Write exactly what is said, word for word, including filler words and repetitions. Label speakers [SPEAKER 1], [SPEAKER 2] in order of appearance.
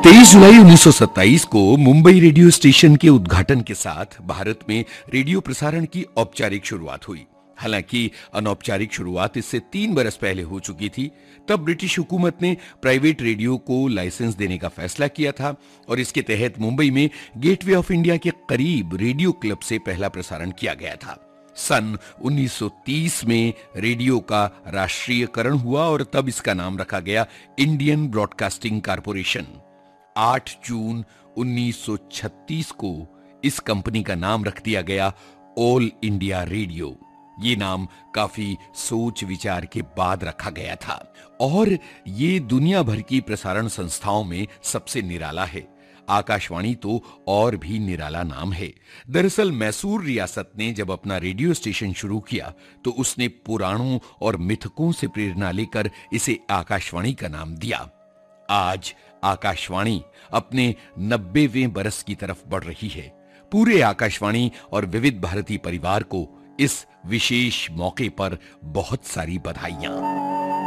[SPEAKER 1] तेईस जुलाई उन्नीस सौ सत्ताईस को मुंबई रेडियो स्टेशन के उद्घाटन के साथ भारत में रेडियो प्रसारण की औपचारिक शुरुआत हुई। हालांकि अनौपचारिक शुरुआत इससे तीन बरस पहले हो चुकी थी। तब ब्रिटिश हुकूमत ने प्राइवेट रेडियो को लाइसेंस देने का फैसला किया था और इसके तहत मुंबई में गेटवे ऑफ इंडिया के करीब रेडियो क्लब से पहला प्रसारण किया गया था। सन उन्नीस सौ तीस में रेडियो का राष्ट्रीयकरण हुआ और तब इसका नाम रखा गया इंडियन ब्रॉडकास्टिंग कारपोरेशन। आठ जून उन्नीस सौ छत्तीस को इस कंपनी का नाम रख दिया गया ऑल इंडिया रेडियो। ये नाम काफी सोच विचार के बाद रखा गया था और ये दुनिया भर की प्रसारण संस्थाओं में सबसे निराला है। आकाशवाणी तो और भी निराला नाम है। दरअसल मैसूर रियासत ने जब अपना रेडियो स्टेशन शुरू किया तो उसने पुराणों और मिथकों से प्रेरणा लेकर इसे आकाशवाणी का नाम दिया। आज आकाशवाणी अपने नब्बेवें बरस की तरफ बढ़ रही है। पूरे आकाशवाणी और विविध भारती परिवार को इस विशेष मौके पर बहुत सारी बधाइयां।